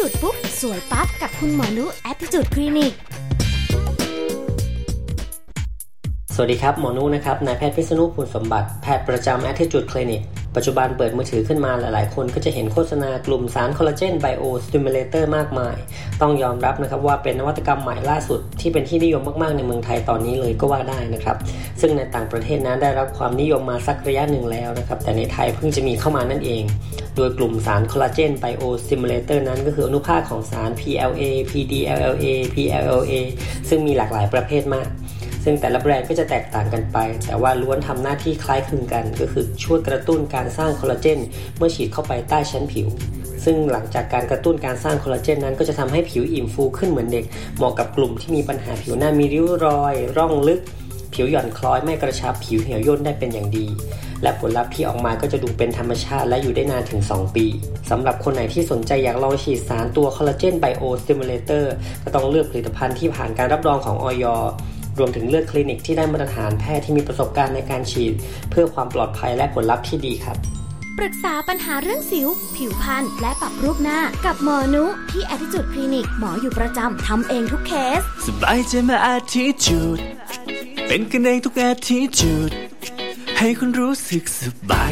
Attitude ปุ๊บสวยปั๊บกับคุณหมอนุ Attitude Clinic สวัสดีครับหมอนุนะครับนายแพทย์พิษณุ ภูลสมบัติแพทย์ประจำ Attitude Clinic ปัจจุบันเปิดมือถือขึ้นมาหลายๆคนก็จะเห็นโฆษณากลุ่มสารคอลลาเจนไบโอสติมูเลเตอร์มากมายต้องยอมรับนะครับว่าเป็นนวัตกรรมใหม่ล่าสุดที่เป็นที่นิยมมากๆในเมืองไทยตอนนี้เลยก็ว่าได้นะครับซึ่งในต่างประเทศนั้นได้รับความนิยมมาสักระยะหนึ่งแล้วนะครับแต่ในไทยเพิ่งจะมีเข้ามานั่นเองโดยกลุ่มสารคอลลาเจนไบโอสติมูเลเตอร์นั้นก็คืออนุภาคของสาร PLA PDLLA PLLA ซึ่งมีหลากหลายประเภทมากซึ่งแต่ละแบรนด์ก็จะแตกต่างกันไปแต่ว่าล้วนทำหน้าที่คล้ายคลึงกันก็คือช่วยกระตุ้นการสร้างคอลลาเจนเมื่อฉีดเข้าไปใต้ชั้นผิวซึ่งหลังจากการกระตุ้นการสร้างคอลลาเจนนั้นก็จะทำให้ผิวอิ่มฟูขึ้นเหมือนเด็กเหมาะกับกลุ่มที่มีปัญหาผิวหน้ามีริ้วรอยร่องลึกผิวหย่อนคล้อยไม่กระชับผิวเหี่ยวย่นได้เป็นอย่างดีและผลลัพธ์ที่ออกมาก็จะดูเป็นธรรมชาติและอยู่ได้นานถึง2ปีสำหรับคนไหนที่สนใจอยากลองฉีดสารตัวคอลลาเจนไบโอสติมูเลเตอร์ก็ต้องเลือกผลิตภัณฑ์ที่ผ่านการรับรองของอย.รวมถึงเลือกคลินิกที่ได้มาตรฐานแพทย์ที่มีประสบการณ์ในการฉีดเพื่อความปลอดภัยและผลลัพธ์ที่ดีครับปรึกษาปัญหาเรื่องสิวผิวพรรณและปรับรูปหน้ากับหมอนุที่ Attitude Clinic หมออยู่ประจำทำเองทุกเคสสบายใจมา Attitude เป็นกันเองทุก Attitude ให้คุณรู้สึกสบาย